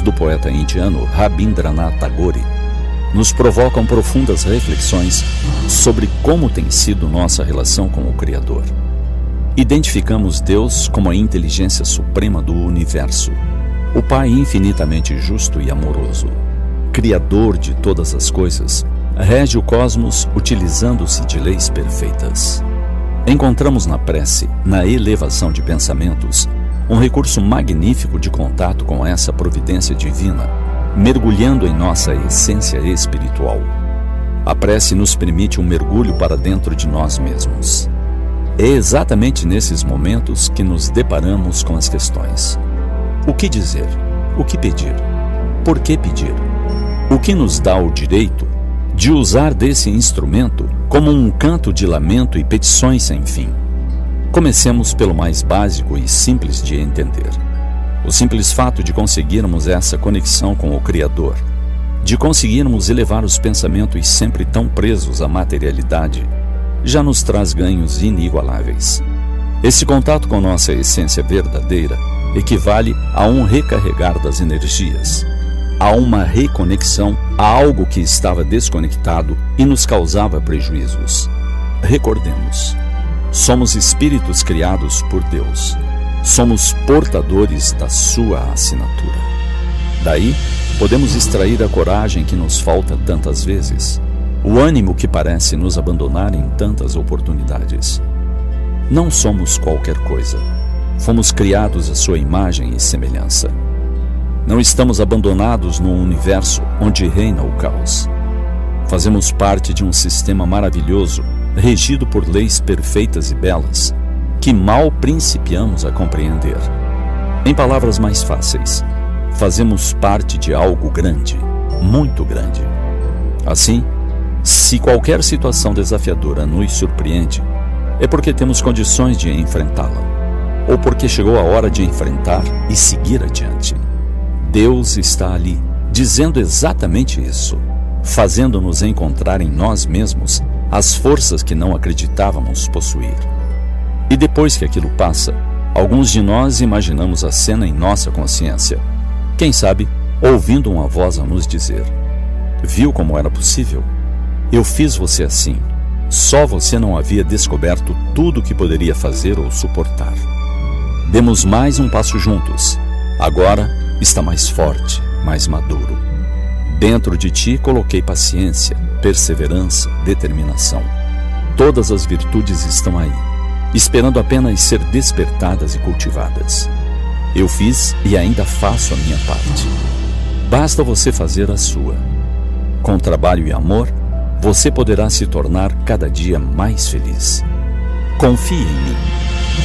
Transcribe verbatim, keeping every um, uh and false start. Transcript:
versos do poeta indiano Rabindranath Tagore nos provocam profundas reflexões sobre como tem sido nossa relação com o Criador. Identificamos Deus como a inteligência suprema do universo, o Pai infinitamente justo e amoroso, Criador de todas as coisas, rege o cosmos utilizando-se de leis perfeitas. Encontramos na prece, na elevação de pensamentos, um recurso magnífico de contato com essa providência divina, mergulhando em nossa essência espiritual. A prece nos permite um mergulho para dentro de nós mesmos. É exatamente nesses momentos que nos deparamos com as questões: o que dizer? O que pedir? Por que pedir? O que nos dá o direito de usar desse instrumento como um canto de lamento e petições sem fim? Comecemos pelo mais básico e simples de entender. O simples fato de conseguirmos essa conexão com o Criador, de conseguirmos elevar os pensamentos sempre tão presos à materialidade, já nos traz ganhos inigualáveis. Esse contato com nossa essência verdadeira equivale a um recarregar das energias, a uma reconexão a algo que estava desconectado e nos causava prejuízos. Recordemos, somos espíritos criados por Deus. Somos portadores da sua assinatura. Daí, podemos extrair a coragem que nos falta tantas vezes, o ânimo que parece nos abandonar em tantas oportunidades. Não somos qualquer coisa. Fomos criados à sua imagem e semelhança. Não estamos abandonados num universo onde reina o caos. Fazemos parte de um sistema maravilhoso, regido por leis perfeitas e belas, que mal principiamos a compreender. Em palavras mais fáceis, fazemos parte de algo grande, muito grande. Assim, se qualquer situação desafiadora nos surpreende, é porque temos condições de enfrentá-la, ou porque chegou a hora de enfrentar e seguir adiante. Deus está ali, dizendo exatamente isso, fazendo-nos encontrar em nós mesmos as forças que não acreditávamos possuir. E depois que aquilo passa, alguns de nós imaginamos a cena em nossa consciência. Quem sabe, ouvindo uma voz a nos dizer: viu como era possível? Eu fiz você assim. Só você não havia descoberto tudo o que poderia fazer ou suportar. Demos mais um passo juntos. Agora está mais forte, mais maduro. Dentro de ti coloquei paciência, perseverança, determinação. Todas as virtudes estão aí, esperando apenas ser despertadas e cultivadas. Eu fiz e ainda faço a minha parte. Basta você fazer a sua. Com trabalho e amor, você poderá se tornar cada dia mais feliz. Confie em mim.